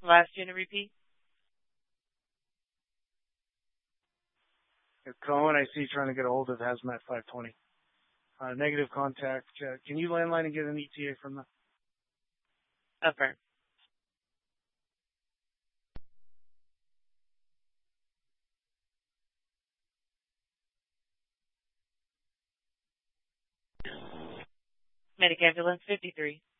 Last unit repeat. Cohen, I see you trying to get a hold of Hazmat 520. Negative contact. Can you landline and get an ETA from them? Affirm. Medic Ambulance 53.